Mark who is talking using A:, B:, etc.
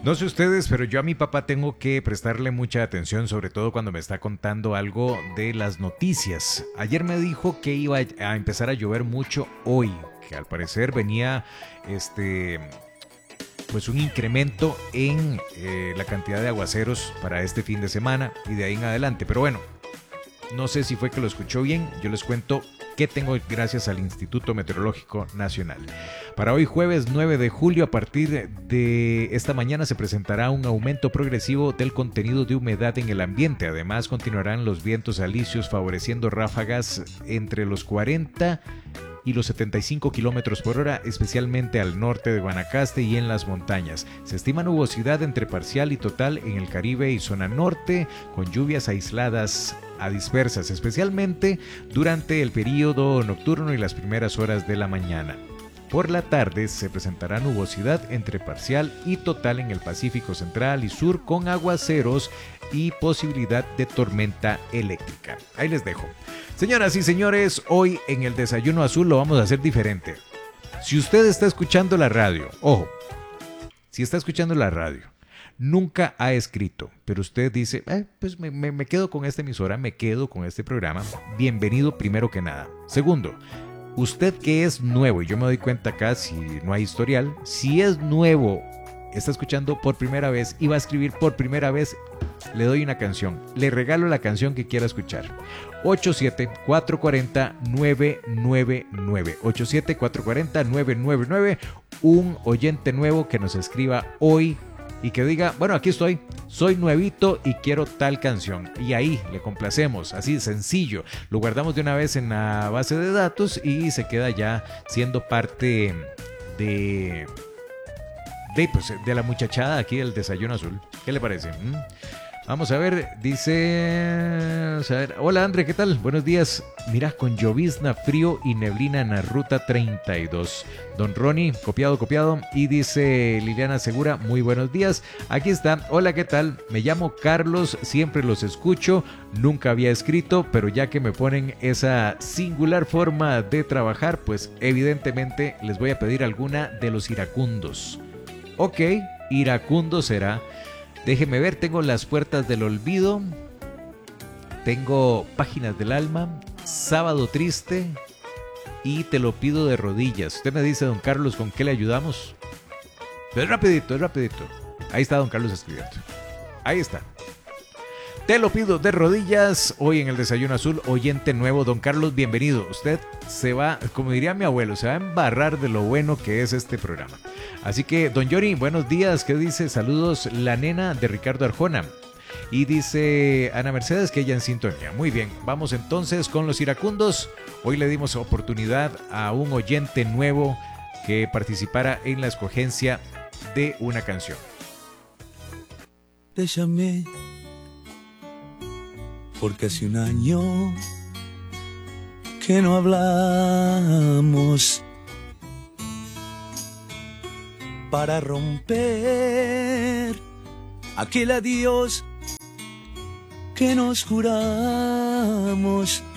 A: No sé ustedes, pero yo a mi papá tengo que prestarle mucha atención, sobre todo cuando me está contando algo de las noticias. Ayer me dijo que iba a empezar a llover mucho hoy, que al parecer venía pues un incremento en la cantidad de aguaceros para este fin de semana y de ahí en adelante. Pero bueno, no sé si fue que lo escuchó bien, yo les cuento qué tengo gracias al Instituto Meteorológico Nacional. Para hoy jueves 9 de julio, a partir de esta mañana se presentará un aumento progresivo del contenido de humedad en el ambiente. Además, continuarán los vientos alisios favoreciendo ráfagas entre los 40 y los 75 kilómetros por hora, especialmente al norte de Guanacaste y en las montañas. Se estima nubosidad entre parcial y total en el Caribe y zona norte, con lluvias aisladas a dispersas, especialmente durante el periodo nocturno y las primeras horas de la mañana. Por la tarde se presentará nubosidad entre parcial y total en el Pacífico Central y Sur, con aguaceros y posibilidad de tormenta eléctrica. Ahí les dejo. Señoras y señores, hoy en el Desayuno Azul lo vamos a hacer diferente. Si usted está escuchando la radio, ojo, si está escuchando la radio, nunca ha escrito, pero usted dice, pues me quedo con esta emisora, me quedo con este programa, bienvenido primero que nada. Segundo, usted que es nuevo, y yo me doy cuenta acá si no hay historial, si es nuevo, está escuchando por primera vez y va a escribir por primera vez, le doy una canción, le regalo la canción que quiera escuchar. 87-440-999, 87-440-999, un oyente nuevo que nos escriba hoy y que diga, bueno, aquí estoy, soy nuevito y quiero tal canción, y ahí le complacemos, así sencillo, lo guardamos de una vez en la base de datos y se queda ya siendo parte de la muchachada aquí del Desayuno Azul. ¿Qué le parece? Vamos a ver, dice... Hola André, ¿qué tal? Buenos días. Mira, con llovizna, frío y neblina en la ruta 32. Don Ronnie, copiado. Y dice Liliana Segura, muy buenos días. Aquí está, hola, ¿qué tal? Me llamo Carlos, siempre los escucho. Nunca había escrito, pero ya que me ponen esa singular forma de trabajar, pues evidentemente les voy a pedir alguna de los iracundos. Ok, iracundo será. Déjeme ver, tengo Las Puertas del Olvido, tengo Páginas del Alma, Sábado Triste y Te lo pido de rodillas. Usted me dice, don Carlos, ¿con qué le ayudamos? Pero es rapidito. Ahí está don Carlos escribiendo. Ahí está. Te lo pido de rodillas, hoy en el Desayuno Azul, oyente nuevo. Don Carlos, bienvenido. Usted se va, como diría mi abuelo, se va a embarrar de lo bueno que es este programa. Así que, don Yori, buenos días. ¿Qué dice? Saludos, la nena de Ricardo Arjona. Y dice Ana Mercedes que ella en sintonía. Muy bien, vamos entonces con los iracundos. Hoy le dimos oportunidad a un oyente nuevo que participara en la escogencia de una canción.
B: Te llamé porque hace un año que no hablamos, para romper aquel adiós que nos juramos.